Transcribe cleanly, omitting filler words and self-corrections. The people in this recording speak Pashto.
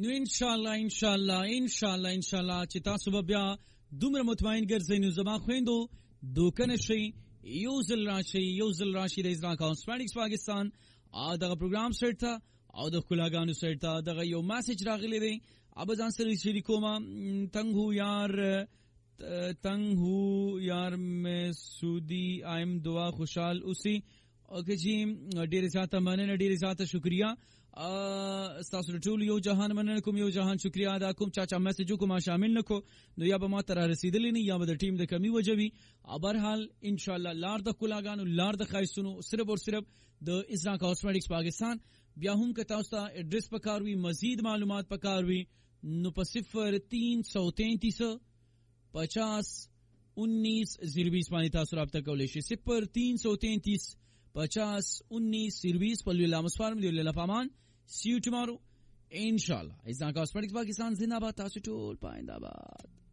نو ان شاء الله چې تاسو به بیا دومره مطمئن ګرځئ نو زما خويندو دوکنه شي یو ځل راشي د اسرا کانسپاډکس پاکستان دغه پروګرام سره ته او د کلاګانو سره ته دغه یو میسج راغلی دی اب ځان سره شریکوما تنگ ہو یار میں سودی ایم دعا خوشحال اسی اوکے جی ډیر زیاته شکریا تاسو ټول یو جهان مننه کوم یو جهان شکریا ادا کوم چا میسج کوم شامل نکو نو یا به ما تر رسیدلی نه یا به د ټیم د کمی وجوي ابرحال ان شاء الله لار د کلاګانو لار د خایسونو صرف اور صرف د اسرا کاسمیټکس پاکستان بیا هم که تاسو ته ایڈریس پکاروي مزید معلومات پکاروي نو په 0333 50 19 باندې تاسو رابطه کولای شئ 0333 50 19 په لوی لامسفارم دی له پامان see you tomorrow inshallah اسرا کاسمیټکس پاکستان زندہ باد تاسو ټول پاینده باد